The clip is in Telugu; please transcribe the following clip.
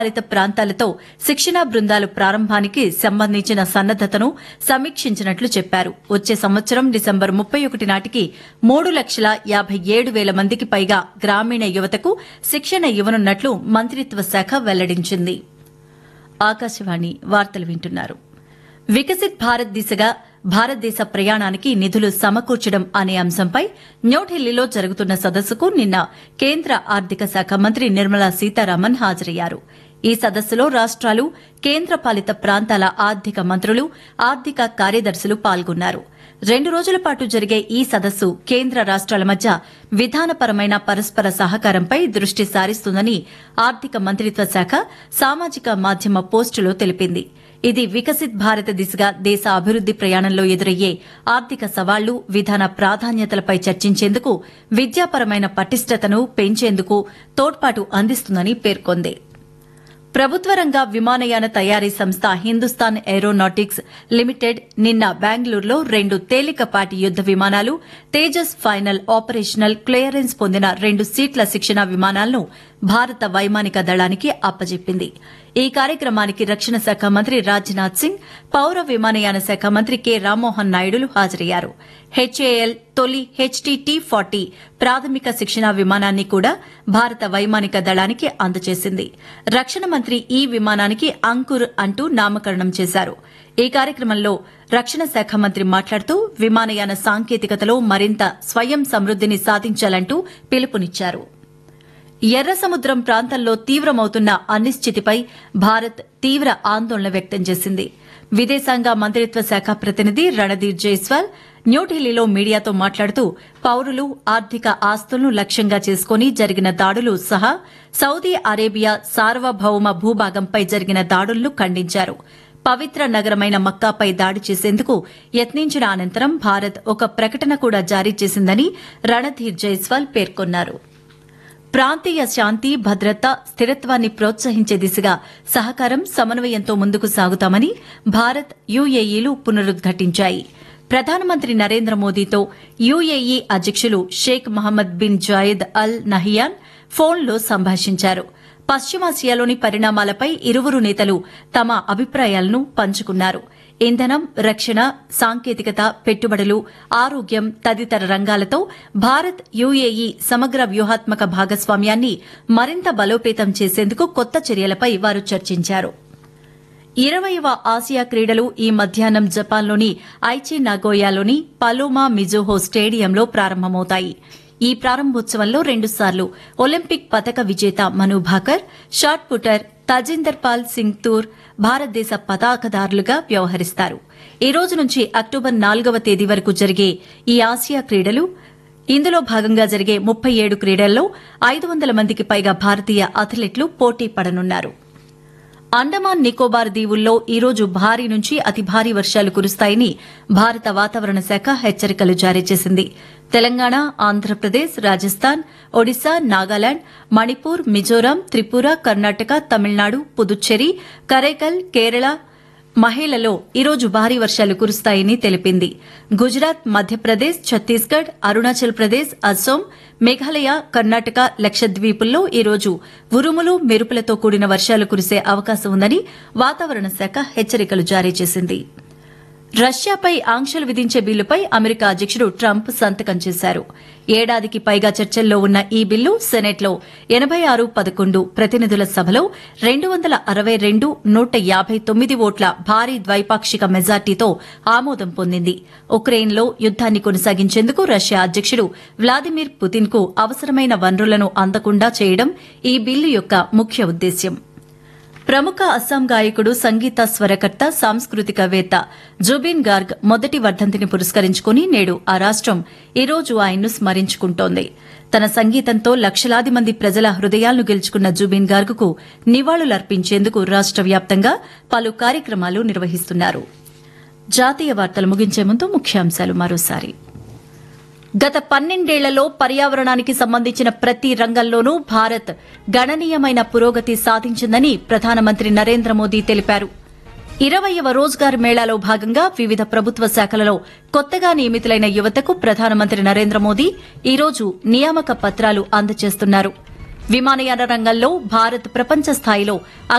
పాలిత ప్రాంతాలతో శిక్షణా బృందాలు ప్రారంభానికి సంబంధించిన సన్నద్దతను సమీక్షించినట్లు చెప్పారు. వచ్చే సంవత్సరం డిసెంబర్ 31 నాటికి 3,57,000 మందికి పైగా గ్రామీణ యువతకు శిక్షణ ఇవ్వనున్నట్లు మంత్రిత్వ శాఖ వెల్లడించింది. ఆకాశవాణి వార్తలు వింటున్నారు. వికసిత్ భారత్ దిశగా భారతదేశ ప్రయాణానికి నిధులు సమకూర్చడం అనే అంశంపై న్యూఢిల్లీలో జరుగుతున్న సదస్సుకు నిన్న కేంద్ర ఆర్థిక శాఖ మంత్రి నిర్మలా సీతారామన్ హాజరయ్యారు. ఈ సదస్సులో రాష్ట్రాలు, కేంద్రపాలిత ప్రాంతాల ఆర్థిక మంత్రులు, ఆర్థిక కార్యదర్శులు పాల్గొన్నారు. 2 రోజుల పాటు జరిగే ఈ సదస్సు కేంద్ర రాష్ట్రాల మధ్య విధానపరమైన పరస్పర సహకారంపై దృష్టి సారిస్తుందని ఆర్థిక మంత్రిత్వ శాఖ సామాజిక మాధ్యమ పోస్టులో తెలిపింది. ఇది వికసిత్ భారత్ దిశగా దేశ అభివృద్ది ప్రయాణంలో ఎదురయ్యే ఆర్థిక సవాళ్లు, విధాన ప్రాధాన్యతలపై చర్చించేందుకు, విద్యాపరమైన పటిష్టతను పెంచేందుకు తోడ్పాటు అందిస్తుందని పేర్కొంది. ప్రభుత్వ రంగ విమానయాన తయారీ సంస్థ హిందుస్థాన్ ఏరోనాటిక్స్ లిమిటెడ్ నిన్న బెంగళూరులో 2 తేలికపాటి యుద్ద విమానాలు, తేజస్ ఫైనల్ ఆపరేషనల్ క్లియరెన్స్ పొందిన 2 సీట్ల శిక్షణ విమానాలను భారత వైమానిక దళానికి అప్పజెప్పింది. ఈ కార్యక్రమానికి రక్షణ శాఖ మంత్రి రాజ్నాథ్ సింగ్, పౌర విమానయాన శాఖ మంత్రి కె రామ్మోహన్ నాయుడులు హాజరయ్యారు. హెచ్ఏఎల్ తొలి HTT-40 ప్రాథమిక శిక్షణ విమానాన్ని కూడా భారత వైమానిక దళానికి అందజేసింది. రక్షణ మంత్రి ఈ విమానానికి అంకుర్ అంటూ నామకరణం చేశారు. ఈ కార్యక్రమంలో రక్షణ శాఖ మంత్రి మాట్లాడుతూ విమానయాన సాంకేతికతలో మరింత స్వయం సమృద్దిని సాధించాలంటూ పిలుపునిచ్చారు. ఎర్ర సముద్రం ప్రాంతంలో తీవ్రమవుతున్న అనిశ్చితిపై భారత్ తీవ్ర ఆందోళన వ్యక్తం చేసింది. విదేశాంగ మంత్రిత్వ శాఖ ప్రతినిధి రణధీర్ జైస్వాల్ న్యూఢిల్లీలో మీడియాతో మాట్లాడుతూ పౌరులు, ఆర్థిక ఆస్తులను లక్ష్యంగా చేసుకుని జరిగిన దాడులు సహా సౌదీ అరేబియా సార్వభౌమ భూభాగంపై జరిగిన దాడులను ఖండించారు. పవిత్ర నగరమైన మక్కాపై దాడి చేసేందుకు యత్నించిన అనంతరం భారత్ ఒక ప్రకటన కూడా జారీ చేసిందని రణధీర్ జైస్వాల్ పేర్కొన్నారు. ప్రాంతీయ శాంతి, భద్రత, స్థిరత్వాన్ని ప్రోత్సహించే దిశగా సహకారం, సమన్వయంతో ముందుకు సాగుతామని భారత్, యుఏఈలు పునరుద్ఘాటించాయి. ప్రధానమంత్రి నరేంద్ర మోదీతో యుఏఈ అధ్యకులు షేక్ మహమ్మద్ బిన్ జాయెద్ అల్ నహియాన్ ఫోన్లో సంభాషించారు. పశ్చిమాసియాలోని పరిణామాలపై ఇరువురు నేతలు తమ అభిప్రాయాలను పంచుకున్నారు. ఇంధనం, రక్షణ, సాంకేతికత, పెట్టుబడులు, ఆరోగ్యం తదితర రంగాలతో భారత్, యుఏఈ సమగ్ర వ్యూహాత్మక భాగస్వామ్యాన్ని మరింత బలోపేతం చేసేందుకు కొత్త చర్యలపై వారు చర్చించారు. 20వ ఆసియా క్రీడలు ఈ మధ్యాహ్నం జపాన్లోని ఐచి నాగోయాలోని పలోమా మిజోహో స్టేడియంలో ప్రారంభమవుతాయి. ఈ ప్రారంభోత్సవంలో 2 సార్లు ఒలింపిక్ పతక విజేత మను భాకర్, షాట్ పుటర్ తజిందర్ పాల్ సింగ్ తూర్ భారతదేశ పతాకదారులుగా వ్యవహరిస్తారు. ఈ రోజు నుంచి అక్టోబర్ 4వ తేదీ వరకు జరిగే ఈ ఆసియా క్రీడలు ఇందులో భాగంగా జరిగే 37 క్రీడల్లో 500 మందికి పైగా భారతీయ అథ్లెట్లు పోటీ పడనున్నారు. అండమాన్ నికోబార్ దీవుల్లో ఈ రోజు భారీ నుంచి అతి భారీ వర్షాలు కురుస్తాయని భారత వాతావరణ శాఖ హెచ్చరికలు జారీ చేసింది. తెలంగాణ, ఆంధ్రప్రదేశ్, రాజస్థాన్, ఒడిశా, నాగాలాండ్, మణిపూర్, మిజోరాం, త్రిపుర, కర్ణాటక, తమిళనాడు, పుదుచ్చేరి, కరైకల్, కేరళ, మహిళలో ఈరోజు భారీ వర్షాలు కురుస్తాయని తెలిపింది. గుజరాత్, మధ్యప్రదేశ్, ఛత్తీస్గఢ్, అరుణాచల్ ప్రదేశ్, అస్సోం, మేఘాలయ, కర్ణాటక, లక్షద్వీపుల్లో ఈరోజు ఉరుములు, మెరుపులతో కూడిన వర్షాలు కురిసే అవకాశం ఉందని వాతావరణ శాఖ హెచ్చరికలు జారీ చేసింది. రష్యాపై ఆంక్షలు విధించే బిల్లుపై అమెరికా అధ్యకుడు ట్రంప్ సంతకం చేశారు. ఏడాదికి పైగా చర్చల్లో ఉన్న ఈ బిల్లు సెనెట్లో 86-11 ప్రతినిధుల సభలో 262-159 ఓట్ల భారీ ద్వైపాక్షిక మెజార్టీతో ఆమోదం పొందింది. ఉక్రెయిన్లో యుద్దాన్ని కొనసాగించేందుకు రష్యా అధ్యకుడు వ్లాదిమిర్ పుతిన్కు అవసరమైన వనరులను అందకుండా చేయడం ఈ బిల్లు యొక్క ముఖ్య ఉద్దేశ్యం. ప్రముఖ అస్సాం గాయకుడు, సంగీత స్వరకర్త, సాంస్కృతికవేత్త జుబిన్ గార్గ్ మొదటి వర్ధంతిని పురస్కరించుకుని నేడు ఆ రాష్టం ఈ రోజు ఆయన్ను స్మరించుకుంటోంది. తన సంగీతంతో లక్షలాది మంది ప్రజల హృదయాలను గెలుచుకున్న జుబిన్ గార్గ్కు నివాళులర్పించేందుకు రాష్ట వ్యాప్తంగా పలు కార్యక్రమాలు నిర్వహిస్తున్నారు. జాతీయ వార్తలు ముగించే ముందు ముఖ్యాంశాలు మరోసారి. గత 12 ఏళ్లలో పర్యావరణానికి సంబంధించిన ప్రతి రంగంలోనూ భారత్ గణనీయమైన పురోగతి సాధించిందని ప్రధానమంత్రి నరేంద్ర మోదీ తెలిపారు. 20వ రోజ్గార్ మేళాలో భాగంగా వివిధ ప్రభుత్వ శాఖలలో కొత్తగా నియమితులైన యువతకు ప్రధానమంత్రి నరేంద్ర మోదీ ఈ రోజు నియామక పత్రాలు అందజేస్తున్నారు. విమానయాన రంగంలో భారత్ ప్రపంచ స్థాయిలో